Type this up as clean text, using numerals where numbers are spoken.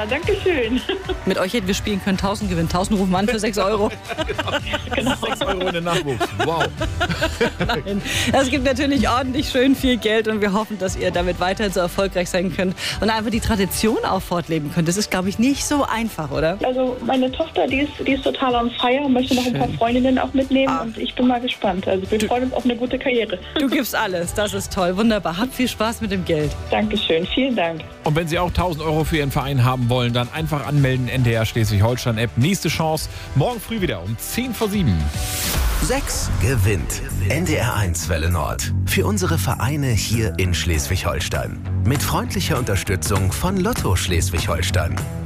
danke schön. Mit euch hätten wir spielen können, 1000 gewinnen. 1000 rufen wir an für 6 Euro. Genau. 6 Euro in den Nachwuchs. Wow. Nein. Es gibt natürlich ordentlich schön viel Geld und wir hoffen, dass ihr damit weiterhin so erfolgreich sein könnt und einfach die Tradition auch fortleben könnt. Das ist, glaube ich, nicht so einfach, oder? Also meine Tochter, die ist total on fire und möchte noch ein paar Freundinnen auch mitnehmen und ich bin mal gespannt. Also wir freuen uns auf eine gute Karriere. Du gibst alles, das ist toll, wunderbar. Habt viel Spaß mit dem Geld. Dankeschön, vielen Dank. Und wenn Sie auch 1000 Euro für Ihren Verein haben wollen, dann einfach anmelden, NDR Schleswig-Holstein-App. Nächste Chance, morgen früh wieder um 6:50. 6 gewinnt. NDR1 Welle Nord. Für unsere Vereine hier in Schleswig-Holstein. Mit freundlicher Unterstützung von Lotto Schleswig-Holstein.